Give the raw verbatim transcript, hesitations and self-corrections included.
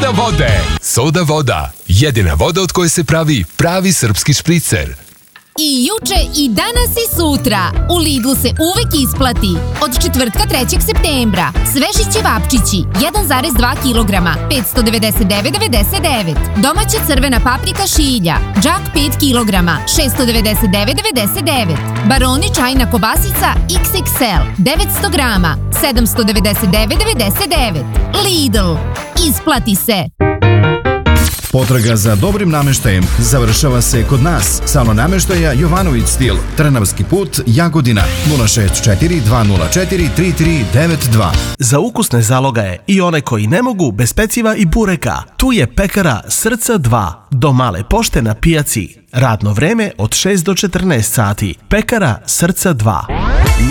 Soda vode. Soda voda. Jedina voda od koje se pravi pravi srpski špricer. I juče, i danas, i sutra. U Lidlu se uvek isplati. Od četvrtka trećeg septembra. Sveži ćevapčići, jedan zarez dva kilograma, petsto devedeset devet zarez devedeset devet. Domaća crvena paprika šilja, džak pet kilograma, šessto devedeset devet zarez devedeset devet. Baroni čajna kobasica iks iks el, devetsto grama, sedamsto devedeset devet zarez devedeset devet. Lidl. Isplati se. Potraga za dobrim nameštajem završava se kod nas. Salon nameštaja Jovanović stil. Trnavski put, Jagodina. nula šest četiri dva nula četiri tri tri devet dva. Za ukusne zalogaje i one koji ne mogu bez peciva i bureka. Tu je pekara Srca dva. Do Male pošte na pijaci. Radno vreme od šest do četrnaest sati. Pekara Srca dva.